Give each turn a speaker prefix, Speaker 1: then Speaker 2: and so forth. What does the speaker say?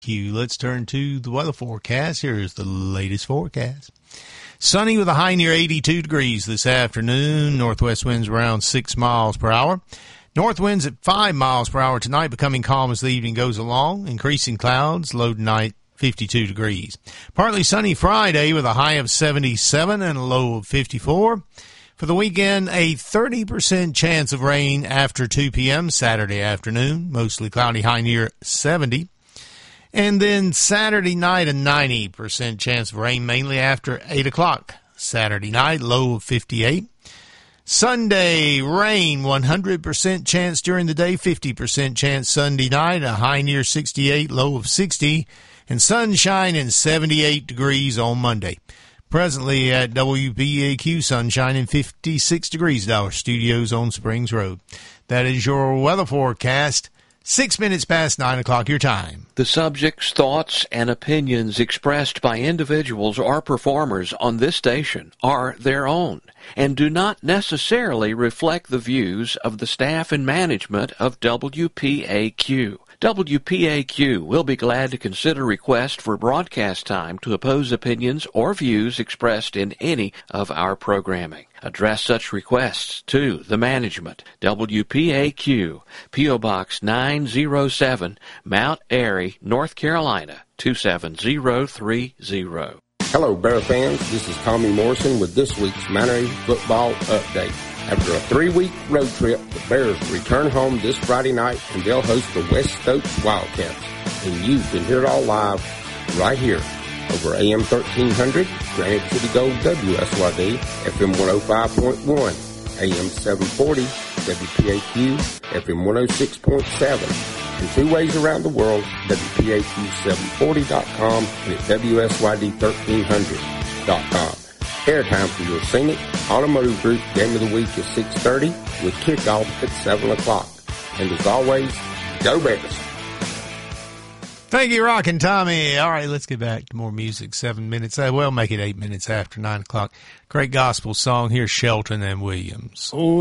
Speaker 1: Let's turn to the weather forecast. Here's the latest forecast. Sunny with a high near 82 degrees this afternoon. Northwest winds around 6 miles per hour. North winds at 5 miles per hour tonight, becoming calm as the evening goes along. Increasing clouds, low tonight 52 degrees. Partly sunny Friday with a high of 77 and a low of 54. For the weekend, a 30% chance of rain after 2 p.m. Saturday afternoon. Mostly cloudy, high near 70. And then Saturday night, a 90% chance of rain, mainly after 8 o'clock. Saturday night, low of 58. Sunday, rain, 100% chance during the day, 50% chance Sunday night, a high near 68, low of 60. And sunshine and 78 degrees on Monday. Presently at WBAQ, sunshine and 56 degrees at our studios on Springs Road. That is your weather forecast. 6 minutes past 9 o'clock your time.
Speaker 2: The subjects, thoughts, and opinions expressed by individuals or performers on this station are their own and do not necessarily reflect the views of the staff and management of WPAQ. WPAQ will be glad to consider requests for broadcast time to oppose opinions or views expressed in any of our programming. Address such requests to the management. WPAQ, P.O. Box 907, Mount Airy, North Carolina, 27030.
Speaker 3: Hello, Bear fans. This is Tommy Morrison with this week's Mount Football Update. After a 3-week road trip, the Bears return home this Friday night, and they'll host the West Stokes Wildcats. And you can hear it all live right here over AM 1300, Granite City Gold WSYD, FM 105.1, AM 740, WPAQ, FM 106.7, and 2 ways around the world, WPAQ740.com and at WSYD1300.com. Airtime for your Scenic Automotive Group Game of the Week is 6:30 with kickoff at 7 o'clock. And as always, go Bears!
Speaker 1: Thank you, Rockin' Tommy. All right, let's get back to more music. 7 minutes. Well, make it 8 minutes after 9 o'clock. Great gospel song. Here's Shelton and Williams.
Speaker 4: Oh,